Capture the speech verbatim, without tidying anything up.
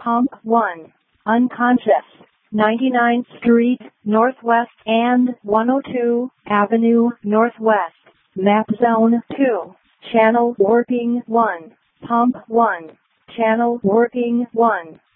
Pump one. Unconscious. ninety-ninth Street, Northwest and one oh two Avenue, Northwest. Map Zone two. Channel working one. Pump one. Channel working one.